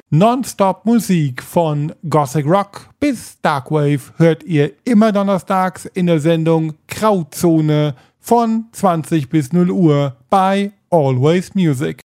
Nonstop Musik von Gothic Rock bis Darkwave hört ihr immer donnerstags in der Sendung Grauzone von 20 bis 0 Uhr bei Always Music.